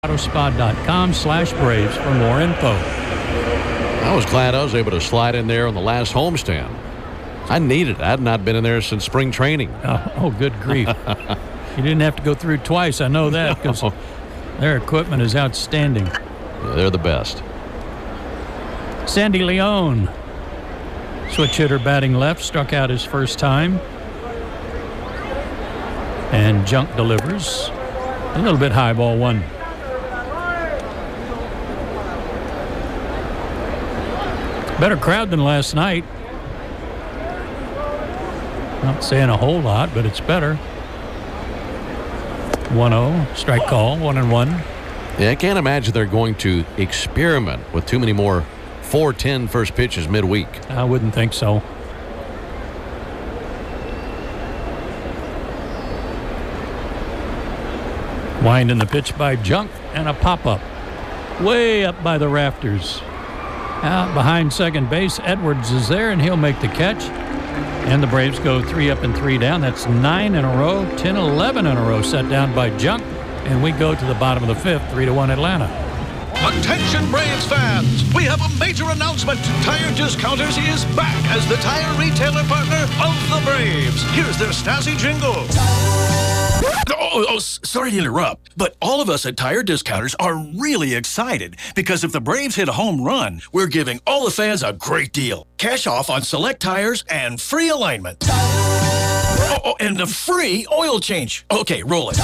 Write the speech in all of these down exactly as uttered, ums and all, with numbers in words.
Autospa.com slash Braves for more info. I was glad I was able to slide in there on the last homestand. I needed it. I had not been in there since spring training. Oh, oh good grief. You didn't have to go through twice. I know that because no. Their equipment is outstanding. Yeah, they're the best. Sandy Leone, switch hitter batting left, struck out his first time. And Junk delivers. A little bit high, ball one. Better crowd than last night. Not saying a whole lot, but it's better. one oh, strike call, one and one. Yeah, I can't imagine they're going to experiment with too many more four ten first pitches midweek. I wouldn't think so. Winding the pitch by Junk and a pop-up. Way up by the rafters. Out behind second base, Edwards is there, and he'll make the catch. And the Braves go three up and three down. That's nine in a row, ten, eleven in a row set down by Junk. And we go to the bottom of the fifth, three to one Atlanta. Attention Braves fans, we have a major announcement. Tire Discounters is back as the tire retailer partner of the Braves. Here's their snazzy jingle. Oh, oh, sorry to interrupt, but all of us at Tire Discounters are really excited because if the Braves hit a home run, we're giving all the fans a great deal. Cash off on select tires and free alignment. Oh, oh, and a free oil change. Okay, roll it.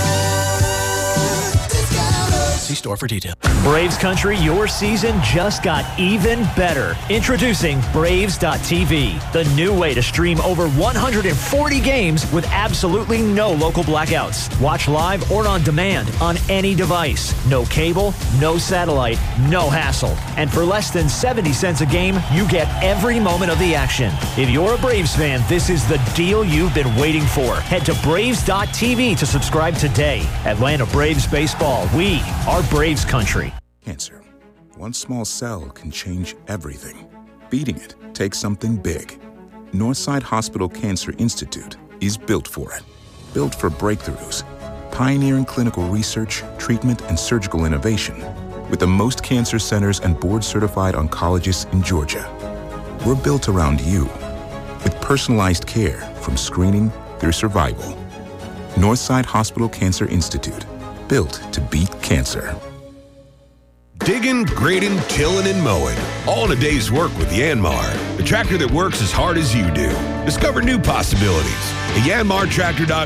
See store for detail. Braves Country, your season just got even better. Introducing Braves dot T V, the new way to stream over one hundred forty games with absolutely no local blackouts. Watch live or on demand on any device. No cable, no satellite, no hassle. And for less than seventy cents a game, you get every moment of the action. If you're a Braves fan, this is the deal you've been waiting for. Head to Braves dot T V to subscribe today. Atlanta Braves Baseball, we are Braves Country. Cancer. One small cell can change everything. Beating it takes something big. Northside Hospital Cancer Institute is built for it. Built for breakthroughs, pioneering clinical research, treatment, and surgical innovation, with the most cancer centers and board-certified oncologists in Georgia. We're built around you, with personalized care from screening through survival. Northside Hospital Cancer Institute, built to beat cancer. Digging, grading, tilling, and mowing. All in a day's work with Yanmar, the tractor that works as hard as you do. Discover new possibilities at yanmar tractor dot com.